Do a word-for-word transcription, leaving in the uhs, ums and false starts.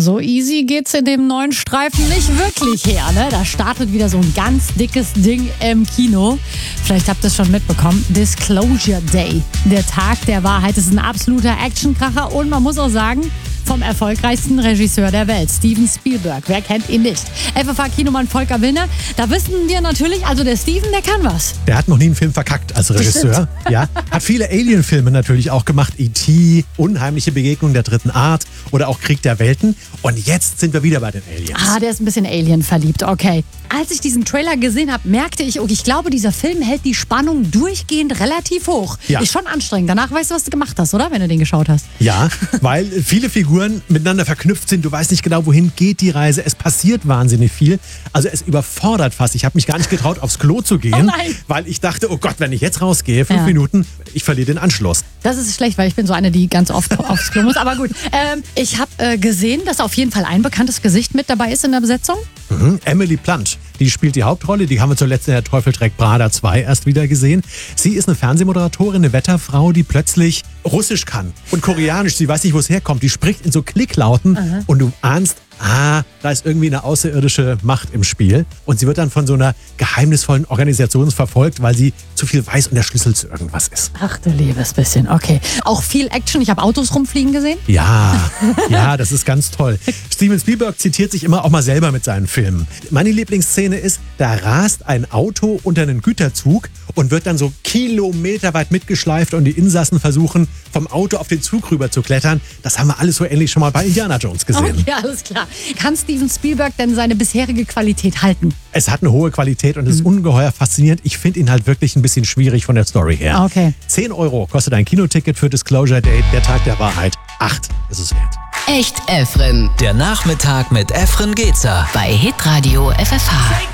So easy geht's in dem neuen Streifen nicht wirklich her, ne? Da startet wieder so ein ganz dickes Ding im Kino. Vielleicht habt ihr es schon mitbekommen. Disclosure Day. Der Tag der Wahrheit ist ein absoluter Actionkracher und man muss auch sagen, vom erfolgreichsten Regisseur der Welt, Steven Spielberg. Wer kennt ihn nicht? F F H-Kinomann Volker Willner. Da wissen wir natürlich, also der Steven, der kann was. Der hat noch nie einen Film verkackt als Regisseur. Ja, hat viele Alien-Filme natürlich auch gemacht. E T, Unheimliche Begegnung der dritten Art oder auch Krieg der Welten. Und jetzt sind wir wieder bei den Aliens. Ah, der ist ein bisschen Alien verliebt, okay. Als ich diesen Trailer gesehen habe, merkte ich, okay, ich glaube, dieser Film hält die Spannung durchgehend relativ hoch. Ja. Ist schon anstrengend. Danach weißt du, was du gemacht hast, oder? Wenn du den geschaut hast. Ja, weil viele Figuren miteinander verknüpft sind. Du weißt nicht genau, wohin geht die Reise. Es passiert wahnsinnig viel. Also es überfordert fast. Ich habe mich gar nicht getraut, aufs Klo zu gehen, Oh nein. weil ich dachte, oh Gott, wenn ich jetzt rausgehe, fünf Ja. Minuten, ich verliere den Anschluss. Das ist schlecht, weil ich bin so eine, die ganz oft aufs Klo muss. Aber gut, ähm, ich habe äh, gesehen, dass auf jeden Fall ein bekanntes Gesicht mit dabei ist in der Besetzung. Mhm. Emily Blunt, die spielt die Hauptrolle. Die haben wir zuletzt in der Teufel trägt Prada zwei erst wieder gesehen. Sie ist eine Fernsehmoderatorin, eine Wetterfrau, die plötzlich Russisch kann und Koreanisch. Sie weiß nicht, wo es herkommt. Die spricht in so Klicklauten und du ahnst, ah, da ist irgendwie eine außerirdische Macht im Spiel. Und sie wird dann von so einer geheimnisvollen Organisation verfolgt, weil sie zu viel weiß und der Schlüssel zu irgendwas ist. Ach du liebes bisschen, okay. Auch viel Action. Ich habe Autos rumfliegen gesehen. Ja, ja, das ist ganz toll. Steven Spielberg zitiert sich immer auch mal selber mit seinen Filmen. Meine Lieblingsszene ist, da rast ein Auto unter einen Güterzug und wird dann so kilometerweit mitgeschleift und die Insassen versuchen, vom Auto auf den Zug rüber zu klettern. Das haben wir alles so ähnlich schon mal bei Indiana Jones gesehen. Okay, alles klar. Kann Steven Spielberg denn seine bisherige Qualität halten? Es hat eine hohe Qualität und es ist ungeheuer faszinierend. Ich finde ihn halt wirklich ein bisschen schwierig von der Story her. Okay. zehn Euro kostet ein Kinoticket für Disclosure Day, der Tag der Wahrheit. acht ist es wert. Echt Efren. Der Nachmittag mit Efren Gezer. Bei Hitradio F F H.